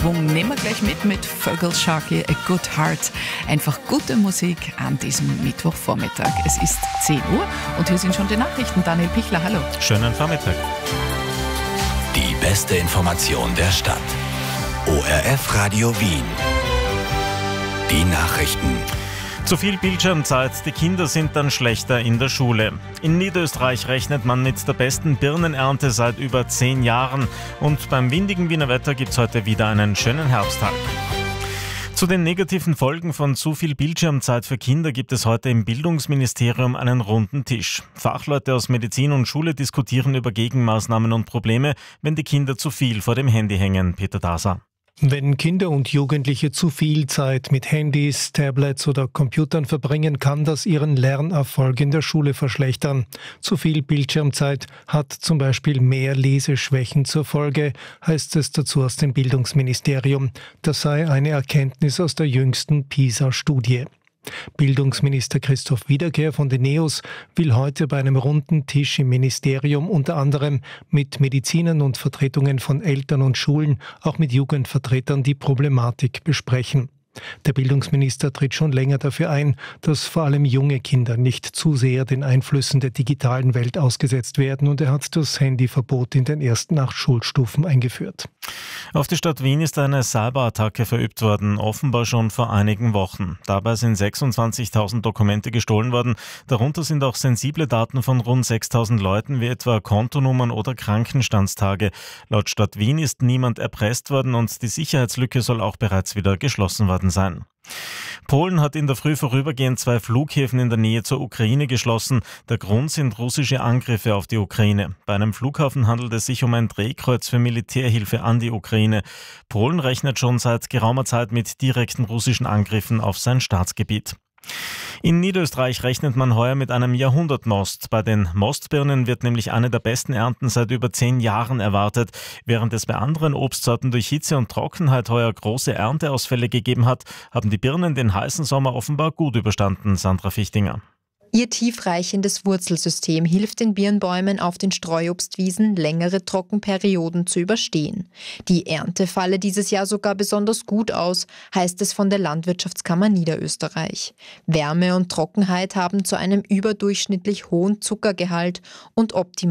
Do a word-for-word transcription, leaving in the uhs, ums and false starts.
Nehmen wir gleich mit mit Vögelsharky, A Good Heart. Einfach gute Musik an diesem Mittwochvormittag. Es ist zehn Uhr und hier sind schon die Nachrichten. Daniel Pichler, hallo. Schönen Vormittag. Die beste Information der Stadt. O R F Radio Wien. Die Nachrichten. Zu viel Bildschirmzeit, die Kinder sind dann schlechter in der Schule. In Niederösterreich rechnet man mit der besten Birnenernte seit über zehn Jahren. Und beim windigen Wiener Wetter gibt es heute wieder einen schönen Herbsttag. Zu den negativen Folgen von zu viel Bildschirmzeit für Kinder gibt es heute im Bildungsministerium einen runden Tisch. Fachleute aus Medizin und Schule diskutieren über Gegenmaßnahmen und Probleme, wenn die Kinder zu viel vor dem Handy hängen. Peter Daser. Wenn Kinder und Jugendliche zu viel Zeit mit Handys, Tablets oder Computern verbringen, kann das ihren Lernerfolg in der Schule verschlechtern. Zu viel Bildschirmzeit hat zum Beispiel mehr Leseschwächen zur Folge, heißt es dazu aus dem Bildungsministerium. Das sei eine Erkenntnis aus der jüngsten PISA-Studie. Bildungsminister Christoph Wiederkehr von den NEOS will heute bei einem runden Tisch im Ministerium unter anderem mit Medizinern und Vertretungen von Eltern und Schulen, auch mit Jugendvertretern, die Problematik besprechen. Der Bildungsminister tritt schon länger dafür ein, dass vor allem junge Kinder nicht zu sehr den Einflüssen der digitalen Welt ausgesetzt werden, und er hat das Handyverbot in den ersten acht Schulstufen eingeführt. Auf die Stadt Wien ist eine Cyberattacke verübt worden, offenbar schon vor einigen Wochen. Dabei sind sechsundzwanzigtausend Dokumente gestohlen worden. Darunter sind auch sensible Daten von rund sechstausend Leuten, wie etwa Kontonummern oder Krankenstandstage. Laut Stadt Wien ist niemand erpresst worden und die Sicherheitslücke soll auch bereits wieder geschlossen worden sein. Polen hat in der Früh vorübergehend zwei Flughäfen in der Nähe zur Ukraine geschlossen. Der Grund sind russische Angriffe auf die Ukraine. Bei einem Flughafen handelt es sich um ein Drehkreuz für Militärhilfe an die Ukraine. Polen rechnet schon seit geraumer Zeit mit direkten russischen Angriffen auf sein Staatsgebiet. In Niederösterreich rechnet man heuer mit einem Jahrhundertmost. Bei den Mostbirnen wird nämlich eine der besten Ernten seit über zehn Jahren erwartet. Während es bei anderen Obstsorten durch Hitze und Trockenheit heuer große Ernteausfälle gegeben hat, haben die Birnen den heißen Sommer offenbar gut überstanden. Sandra Fichtinger. Ihr tiefreichendes Wurzelsystem hilft den Birnbäumen auf den Streuobstwiesen, längere Trockenperioden zu überstehen. Die Ernte falle dieses Jahr sogar besonders gut aus, heißt es von der Landwirtschaftskammer Niederösterreich. Wärme und Trockenheit haben zu einem überdurchschnittlich hohen Zuckergehalt und optimalen